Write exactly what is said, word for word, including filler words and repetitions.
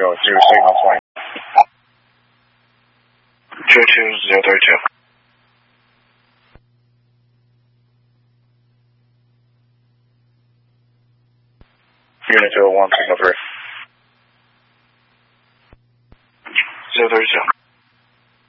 zero two signal point. two two zero three two. Unit zero one signal three. zero three two.